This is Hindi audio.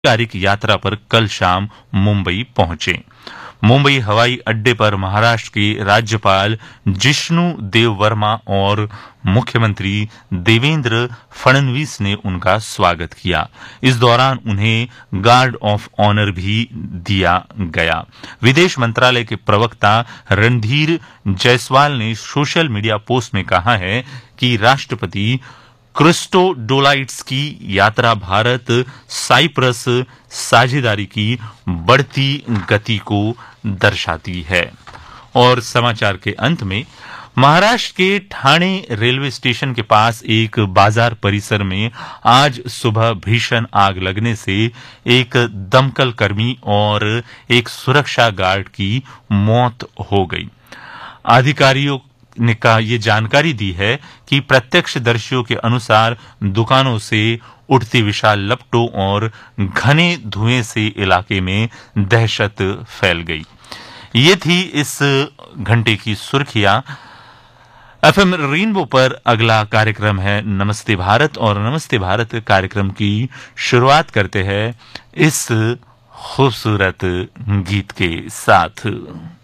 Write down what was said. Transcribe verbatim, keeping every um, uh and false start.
आधिकारिक यात्रा पर कल शाम मुंबई पहुंचे। मुंबई हवाई अड्डे पर महाराष्ट्र के राज्यपाल जिष्णु देव वर्मा और मुख्यमंत्री देवेंद्र फडणवीस ने उनका स्वागत किया। इस दौरान उन्हें गार्ड ऑफ ऑनर भी दिया गया। विदेश मंत्रालय के प्रवक्ता रणधीर जायसवाल ने सोशल मीडिया पोस्ट में कहा है कि राष्ट्रपति क्रिस्टोडोलाइट्स की यात्रा भारत साइप्रस साझेदारी की बढ़ती गति को दर्शाती है। और समाचार के अंत में, महाराष्ट्र के ठाणे रेलवे स्टेशन के पास एक बाजार परिसर में आज सुबह भीषण आग लगने से एक दमकल कर्मी और एक सुरक्षा गार्ड की मौत हो गई। अधिकारियों ने कहा ये जानकारी दी है कि प्रत्यक्षदर्शियों के अनुसार दुकानों से उठती विशाल लपटों और घने धुएं से इलाके में दहशत फैल गई। ये थी इस घंटे की सुर्खियां। एफएम रेनबो पर अगला कार्यक्रम है नमस्ते भारत, और नमस्ते भारत कार्यक्रम की शुरुआत करते हैं इस खूबसूरत गीत के साथ।